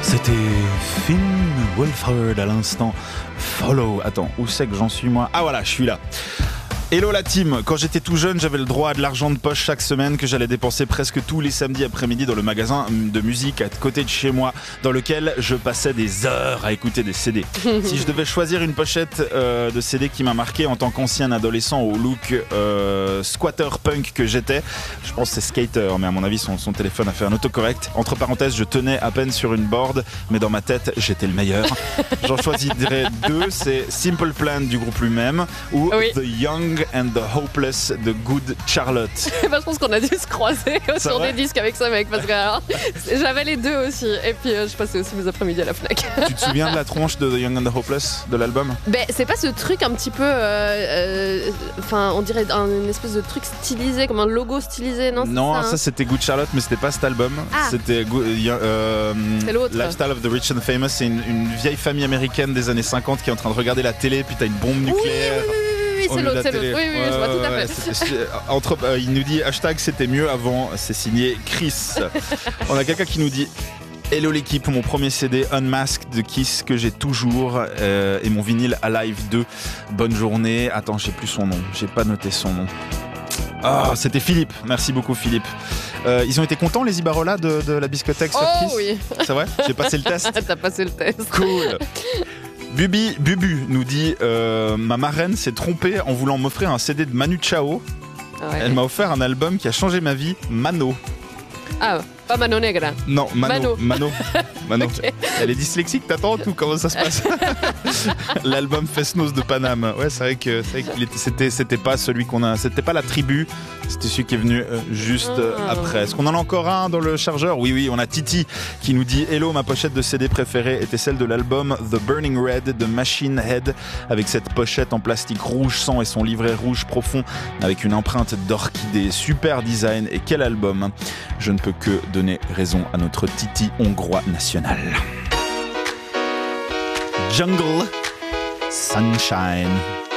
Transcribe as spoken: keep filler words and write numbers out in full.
C'était Finn Wolfhard à l'instant. Follow. Attends, où c'est que j'en suis moi? Ah voilà, je suis là. Hello la team, quand j'étais tout jeune, j'avais le droit à de l'argent de poche chaque semaine que j'allais dépenser presque tous les samedis après-midi dans le magasin de musique à côté de chez moi, dans lequel je passais des heures à écouter des C D. Si je devais choisir une pochette euh, de C D qui m'a marqué en tant qu'ancien adolescent au look euh, squatter punk que j'étais, je pense que c'est Skater, mais à mon avis son, son téléphone a fait un autocorrect. Entre parenthèses, je tenais à peine sur une board, mais dans ma tête, j'étais le meilleur. J'en choisirais deux, c'est Simple Plan du groupe lui-même ou oui. The Young and the Hopeless de Good Charlotte. Bah, je pense qu'on a dû se croiser sur vrai des disques avec ce mec parce que alors, j'avais les deux aussi et puis euh, je passais aussi mes après-midi à la Fnac. Tu te souviens de la tronche de The Young and the Hopeless de l'album? Ben c'est pas ce truc un petit peu enfin euh, euh, on dirait un, une espèce de truc stylisé comme un logo stylisé, non? Non, ça, ça hein. C'était Good Charlotte mais c'était pas cet album. Ah. C'était euh, l'autre. Lifestyle of the Rich and Famous. C'est une, une vieille famille américaine des années cinquante qui est en train de regarder la télé puis t'as une bombe nucléaire. Oui, oui, oui. Oui, c'est l'autre, c'est l'autre. Oui, oui, ouais, je vois tout à ouais, fait. c'est, c'est, entre, euh, il nous dit hashtag c'était mieux avant, c'est signé Chris. On a quelqu'un qui nous dit hello l'équipe, mon premier C D Unmasked de Kiss que j'ai toujours euh, et mon vinyle Alive deux. Bonne journée. Attends, j'ai plus son nom, j'ai pas noté son nom. Ah, oh, c'était Philippe. Merci beaucoup Philippe. Euh, ils ont été contents les Ibarola de, de la biscothèque sur oh, Kiss. Oui. C'est vrai? J'ai passé le test. T'as passé le test. Cool. Bubi, Bubu nous dit euh, ma marraine s'est trompée en voulant m'offrir un C D de Manu Chao. Ouais. Elle m'a offert un album qui a changé ma vie, Mano. Ah, pas Mano Negra. Non, Mano. Mano. Mano. Okay. Elle est dyslexique, t'attends tout? Comment ça se passe? L'album Fesnos de Paname. Ouais, c'est vrai que, c'est vrai qu'il était, c'était, c'était pas celui qu'on a. C'était pas la tribu. C'était celui qui est venu euh, juste euh, oh. après. Est-ce qu'on en a encore un dans le chargeur? Oui, oui, on a Titi qui nous dit hello, ma pochette de C D préférée était celle de l'album The Burning Red de Machine Head, avec cette pochette en plastique rouge sang et son livret rouge profond avec une empreinte d'orchidée. Super design et quel album! Je ne peux que donner raison à notre Titi hongrois national. Jungle Sunshine.